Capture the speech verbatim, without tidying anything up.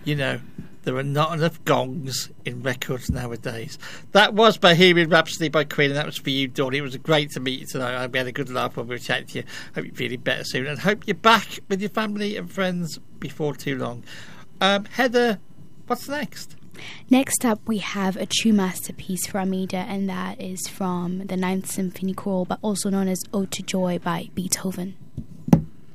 you know, there are not enough gongs in records nowadays. That was Bohemian Rhapsody by Queen, and that was for you, Dawn. It was great to meet you tonight. I hope you had a good laugh when we were chatting to you. Hope you're feeling better soon, and hope you're back with your family and friends before too long. Um, Heather, what's next? Next up, we have a true masterpiece for Armida, and that is from the Ninth Symphony Choral, but also known as Ode to Joy by Beethoven.